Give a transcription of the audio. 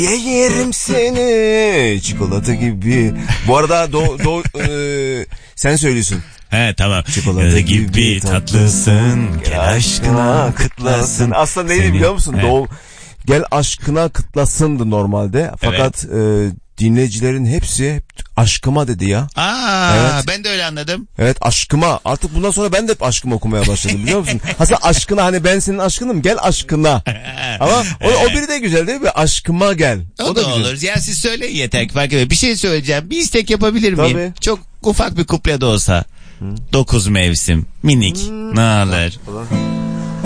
Yerim seni çikolata gibi. Bu arada sen söylüyorsun. He tamam. Çikolata gibi tatlısın, gel aşkına kıtlasın. Aslında neydi biliyor musun? Gel aşkına kıtlasındı normalde. Fakat dinleyicilerin hepsi hep aşkıma dedi ya. Evet. Ben de öyle anladım. Evet, aşkıma. Artık bundan sonra ben de hep aşkıma okumaya başladım, biliyor musun? Aslında aşkına, hani ben senin aşkınım, gel aşkına. Ama o biri de güzel değil mi? Aşkıma gel. O da olur. Ya siz söyleyin yeter ki fark etmez. Bir şey söyleyeceğim. Bir istek yapabilir miyim? Tabii. Çok ufak bir kuple de olsa. 9 mevsim. Minik. Ne alır?